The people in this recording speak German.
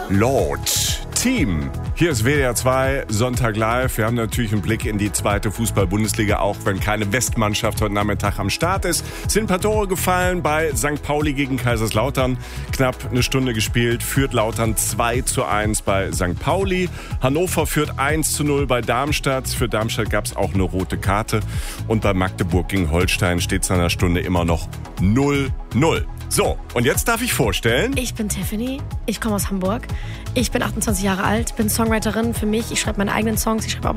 Lord Team. Hier ist WDR 2, Sonntag live. Wir haben natürlich einen Blick in die zweite Fußball-Bundesliga, auch wenn keine Westmannschaft heute Nachmittag am Start ist. Es sind ein paar Tore gefallen bei St. Pauli gegen Kaiserslautern. Knapp eine Stunde gespielt, führt Lautern 2:1 bei St. Pauli. Hannover führt 1:0 bei Darmstadt. Für Darmstadt gab es auch eine rote Karte. Und bei Magdeburg gegen Holstein steht es nach einer Stunde immer noch 0:0. So, und jetzt darf ich vorstellen... Ich bin Tiffany, ich komme aus Hamburg. Ich bin 28 Jahre alt, bin Songwriterin für mich. Ich schreibe meine eigenen Songs, ich schreibe aber